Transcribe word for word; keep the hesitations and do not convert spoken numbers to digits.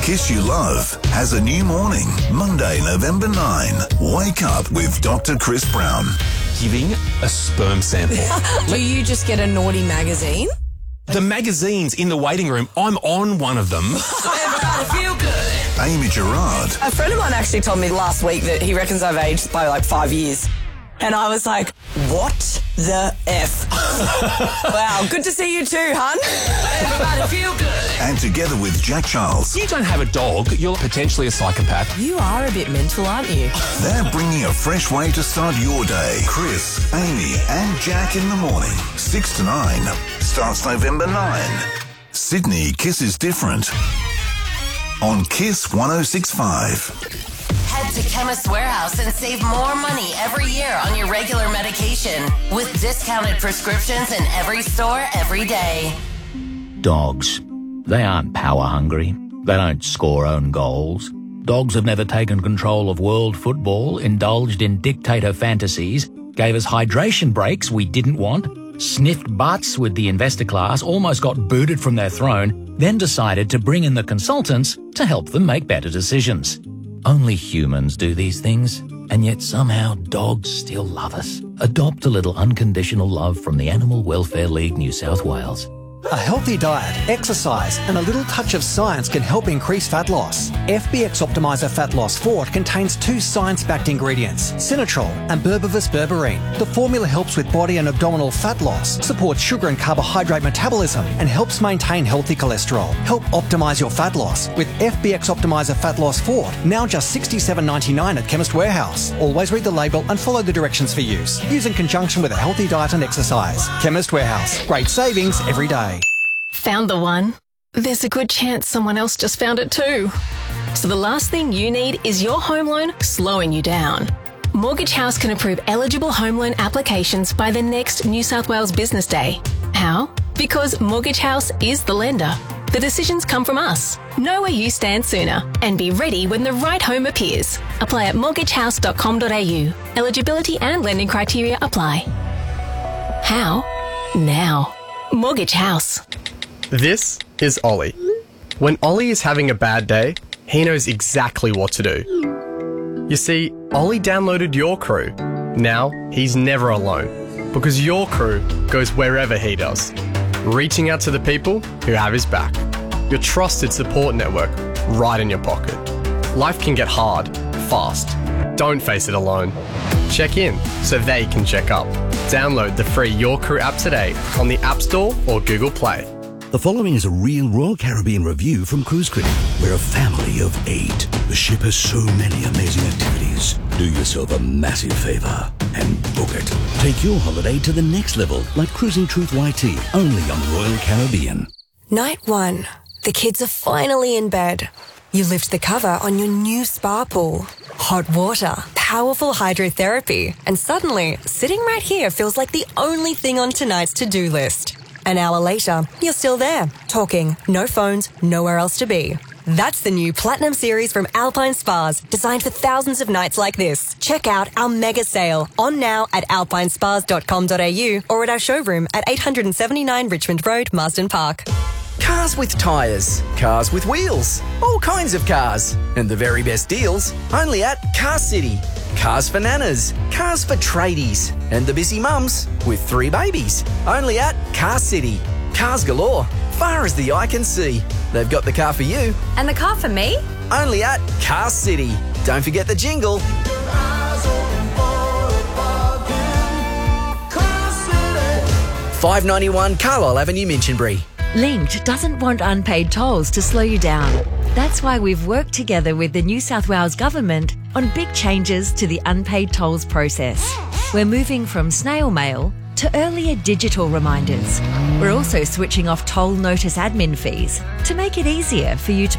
Kiss You Love has a new morning, Monday, November ninth. Wake up with Doctor Chris Brown. Giving a sperm sample. Do you just get a naughty magazine? The magazines in the waiting room, I'm on one of them. Everybody feel good. Amy Gerard. A friend of mine actually told me last week that he reckons I've aged by like five years. And I was like, what the F? Wow, good to see you too, hun. Everybody feel good. And together with Jack Charles, You don't have a dog, you're potentially a psychopath. You are a bit mental, aren't you? they're bringing a fresh way to start your day. Chris, Amy and Jack in the morning, six to nine. Starts November ninth. Sydney Kiss is different. On Kiss one oh six point five. Head to Chemist Warehouse and save more money every year on your regular medication with discounted prescriptions in every store every day. Dogs. They aren't power hungry. They don't score own goals. Dogs have never taken control of world football, indulged in dictator fantasies, gave us hydration breaks we didn't want, sniffed butts with the investor class, almost got booted from their throne, then decided to bring in the consultants to help them make better decisions. Only humans do these things, and yet somehow dogs still love us. Adopt a little unconditional love from the Animal Welfare League New South Wales. A healthy diet, exercise and a little touch of science can help increase fat loss. F B X Optimizer Fat Loss Fort contains two science-backed ingredients, Sinatrol and Berberis berberine. The formula helps with body and abdominal fat loss, supports sugar and carbohydrate metabolism and helps maintain healthy cholesterol. Help optimise your fat loss with F B X Optimizer Fat Loss Fort, now just sixty-seven ninety-nine at Chemist Warehouse. Always read the label and follow the directions for use. Use in conjunction with a healthy diet and exercise. Chemist Warehouse. Great savings every day. Found the one? There's a good chance someone else just found it too. So the last thing you need is your home loan slowing you down. Mortgage House can approve eligible home loan applications by the next New South Wales Business Day. How? Because Mortgage House is the lender. The decisions come from us. Know where you stand sooner and be ready when the right home appears. Apply at mortgage house dot com dot a u. Eligibility and lending criteria apply. How? Now. Mortgage House. This is Ollie. When Ollie is having a bad day, he knows exactly what to do. You see, Ollie downloaded Your Crew. Now, he's never alone, because Your Crew goes wherever he does, reaching out to the people who have his back. Your trusted support network right in your pocket. Life can get hard, fast. Don't face it alone. Check in so they can check up. Download the free Your Crew app today on the App Store or Google Play. The following is a real Royal Caribbean review from Cruise Critic. We're a family of eight. The ship has so many amazing activities. Do yourself a massive favour and book it. Take your holiday to the next level, like Cruising Truth Y T, only on Royal Caribbean. Night one. The kids are finally in bed. You lift the cover on your new spa pool. Hot water, powerful hydrotherapy, and suddenly, sitting right here feels like the only thing on tonight's to-do list. An hour later, you're still there, talking, no phones, nowhere else to be. That's the new Platinum Series from Alpine Spas, designed for thousands of nights like this. Check out our mega sale, on now at alpine spas dot com dot a u or at our showroom at eight seventy-nine Richmond Road, Marsden Park. Cars with tyres, cars with wheels, all kinds of cars. And the very best deals, only at Car City. Cars for nanas, cars for tradies, and the busy mums with three babies. Only at Car City. Cars galore, far as the eye can see. They've got the car for you. And the car for me? Only at Car City. Don't forget the jingle. five ninety-one Carlisle Avenue, Minchinbury. Linked doesn't want unpaid tolls to slow you down. That's why we've worked together with the New South Wales Government on big changes to the unpaid tolls process. We're moving from snail mail to earlier digital reminders. We're also switching off toll notice admin fees to make it easier for you to